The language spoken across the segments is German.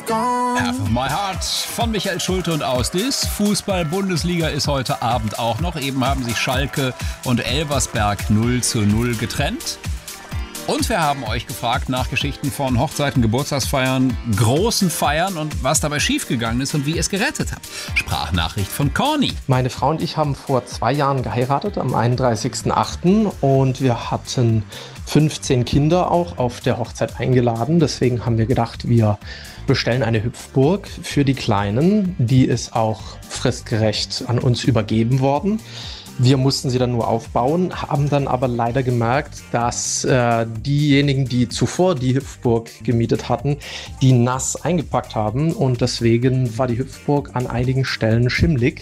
Half of My Heart von Michael Schulte und Ausdis. Fußball-Bundesliga ist heute Abend auch noch. Eben haben sich Schalke und Elversberg 0:0 getrennt. Und wir haben euch gefragt nach Geschichten von Hochzeiten, Geburtstagsfeiern, großen Feiern und was dabei schiefgegangen ist und wie ihr es gerettet habt. Sprachnachricht von Corny. Meine Frau und ich haben vor 2 Jahren geheiratet, am 31.08. und wir hatten 15 Kinder auch auf der Hochzeit eingeladen. Deswegen haben wir gedacht, wir bestellen eine Hüpfburg für die Kleinen. Die ist auch fristgerecht an uns übergeben worden. Wir mussten sie dann nur aufbauen, haben dann aber leider gemerkt, dass diejenigen, die zuvor die Hüpfburg gemietet hatten, die nass eingepackt haben und deswegen war die Hüpfburg an einigen Stellen schimmlig.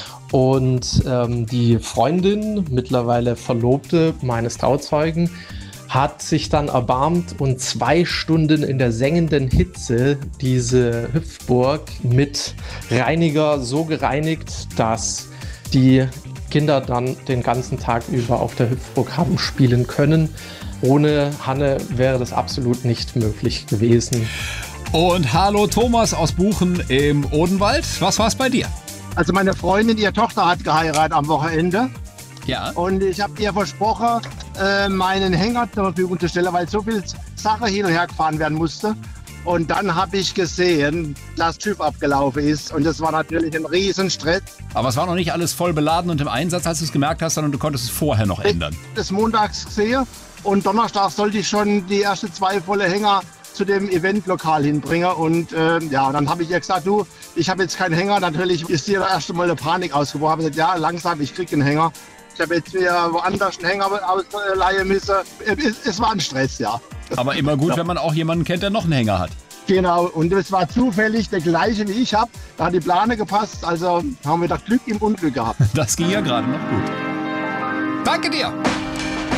Und die Freundin, mittlerweile Verlobte meines Trauzeugen, hat sich dann erbarmt und 2 Stunden in der sengenden Hitze diese Hüpfburg mit Reiniger so gereinigt, dass die Kinder dann den ganzen Tag über auf der Hüpfburg haben spielen können. Ohne Hanne wäre das absolut nicht möglich gewesen. Und hallo Thomas aus Buchen im Odenwald. Was war's bei dir? Also meine Freundin, ihre Tochter hat geheiratet am Wochenende. Ja. Und ich habe ihr versprochen, meinen Hänger zur Verfügung zu stellen, weil so viel Sache hin und her gefahren werden musste. Und dann habe ich gesehen, dass TÜV abgelaufen ist. Und das war natürlich ein Riesenstress. Aber es war noch nicht alles voll beladen und im Einsatz, als du es gemerkt hast, sondern du konntest es vorher noch ändern. Ich habe das montags gesehen und Donnerstag sollte ich schon die ersten 2 volle Hänger zu dem Eventlokal hinbringen. Und dann habe ich ihr gesagt, du, ich habe jetzt keinen Hänger. Natürlich ist dir da erst einmal eine Panik ausgebrochen. Ich habe gesagt, ja, langsam, ich kriege einen Hänger. Ich habe jetzt wieder woanders einen Hänger ausleihen müssen. Es war ein Stress, ja. Aber immer gut, wenn man auch jemanden kennt, der noch einen Hänger hat. Genau, und es war zufällig der gleiche, wie ich habe. Da hat die Plane gepasst, also haben wir da Glück im Unglück gehabt. Das ging ja gerade noch gut. Danke dir!